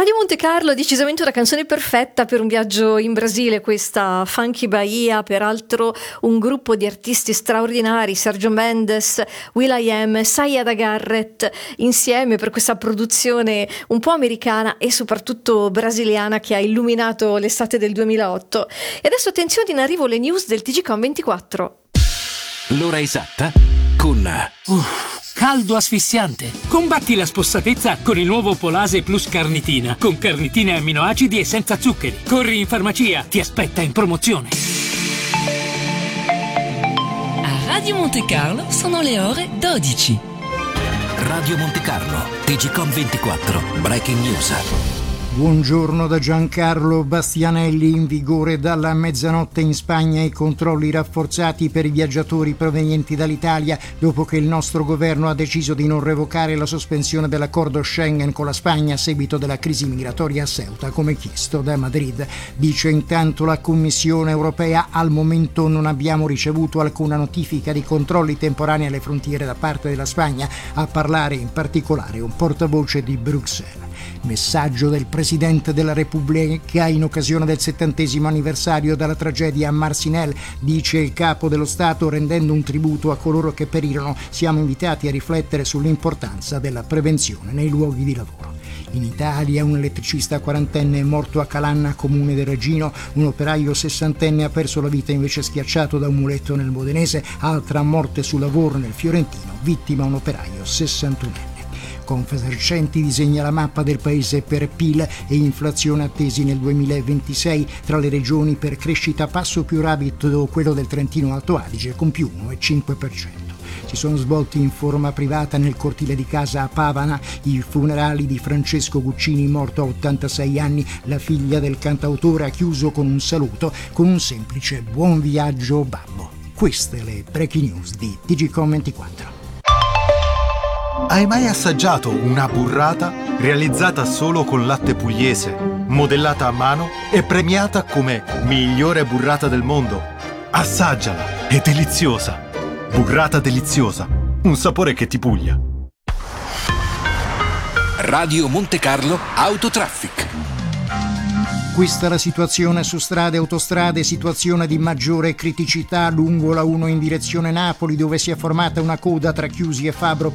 Radio Monte Carlo è decisamente una canzone perfetta per un viaggio in Brasile, questa Funky Bahia, peraltro un gruppo di artisti straordinari, Sergio Mendes, will.i.am, Sayada Garrett, insieme per questa produzione un po' americana e soprattutto brasiliana che ha illuminato l'estate del 2008. E adesso attenzione, in arrivo le news del TGcom 24. L'ora esatta con... caldo asfissiante. Combatti la spossatezza con il nuovo Polase Plus Carnitina, con carnitina e amminoacidi e senza zuccheri. Corri in farmacia, ti aspetta in promozione. A Radio Monte Carlo sono le ore 12. Radio Monte Carlo, TGcom 24, Breaking News. Buongiorno da Giancarlo Bastianelli. In vigore dalla mezzanotte in Spagna i controlli rafforzati per i viaggiatori provenienti dall'Italia dopo che il nostro governo ha deciso di non revocare la sospensione dell'accordo Schengen con la Spagna a seguito della crisi migratoria a Ceuta, come chiesto da Madrid. Dice intanto la Commissione europea: al momento non abbiamo ricevuto alcuna notifica di controlli temporanei alle frontiere da parte della Spagna, a parlare in particolare un portavoce di Bruxelles. Messaggio del Presidente della Repubblica in occasione del 70° anniversario della tragedia a Marcinelle. Dice il Capo dello Stato: rendendo un tributo a coloro che perirono, siamo invitati a riflettere sull'importanza della prevenzione nei luoghi di lavoro. In Italia un elettricista 40enne è morto a Calanna, comune del Reggino. Un operaio 60enne ha perso la vita invece schiacciato da un muletto nel Modenese. Altra morte sul lavoro nel Fiorentino, vittima un operaio 61enne. Confesercenti disegna la mappa del paese per PIL e inflazione attesi nel 2026. Tra le regioni per crescita passo più rapido quello del Trentino Alto Adige con più 1,5%. Si sono svolti in forma privata nel cortile di casa a Pavana i funerali di Francesco Guccini, morto a 86 anni. La figlia del cantautore ha chiuso con un saluto, con un semplice buon viaggio babbo. Queste le breaking news di TGcom 24. Hai mai assaggiato una burrata realizzata solo con latte pugliese, modellata a mano e premiata come migliore burrata del mondo? Assaggiala, è deliziosa. Burrata deliziosa, un sapore che ti puglia. Radio Monte Carlo Autotraffic. Questa è la situazione su strade e autostrade, situazione di maggiore criticità lungo la 1 in direzione Napoli, dove si è formata una coda tra Chiusi e Fabro